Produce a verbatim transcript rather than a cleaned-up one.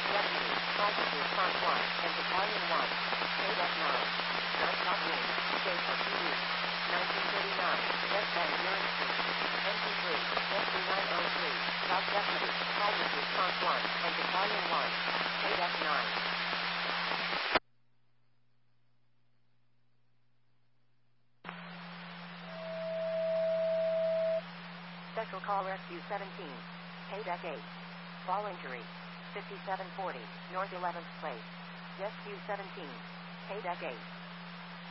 Deputy, Private Response one, and Battalion one. K-Deck nine. Night Wing, State of P U. nineteen thirty-nine, West Bank Urine Street. M P three, S B nine oh three, Dog Deputy, Private Response one, and Battalion one. K-Deck nine. Special Call Rescue seventeen. K-Deck eight. Fall injury. fifty-seven forty, North eleventh Place. Rescue seventeen. K-Deck eight.